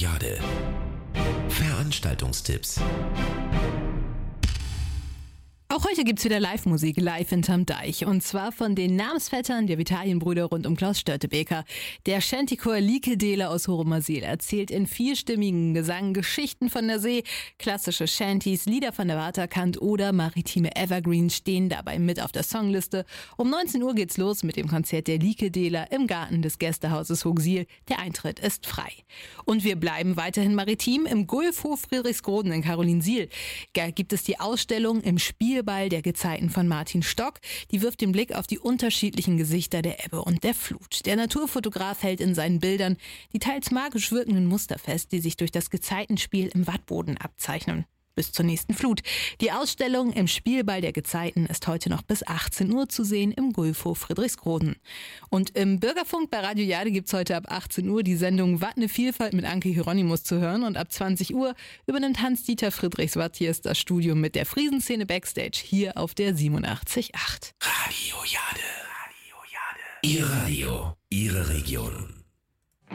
Jade. Veranstaltungstipps. Auch heute gibt's wieder Live-Musik, live hinterm Deich. Und zwar von den Namensvettern der Vitalienbrüder rund um Klaus Störtebeker. Der Shantychor Likedele aus Horumersiel erzählt in vierstimmigen Gesang Geschichten von der See. Klassische Shantys, Lieder von der Waterkant oder maritime Evergreens stehen dabei mit auf der Songliste. Um 19 Uhr geht's los mit dem Konzert der Likedele im Garten des Gästehauses Hochsiel. Der Eintritt ist frei. Und wir bleiben weiterhin maritim. Im Gulfhof Friedrichsroden in Carolinsiel gibt es die Ausstellung im Spielball der Gezeiten von Martin Stock. Die wirft den Blick auf die unterschiedlichen Gesichter der Ebbe und der Flut. Der Naturfotograf hält in seinen Bildern die teils magisch wirkenden Muster fest, die sich durch das Gezeitenspiel im Wattboden abzeichnen. Bis zur nächsten Flut. Die Ausstellung im Spielball der Gezeiten ist heute noch bis 18 Uhr zu sehen im Gulfhof Friedrichsroden. Und im Bürgerfunk bei Radio Jade gibt's heute ab 18 Uhr die Sendung Watt ne Vielfalt mit Anke Hieronymus zu hören. Und ab 20 Uhr übernimmt Hans-Dieter Friedrichs-Watt hier ist das Studio mit der Friesenszene Backstage hier auf der 87.8. Radio Jade. Radio Jade. Ihr Radio, Ihre Region.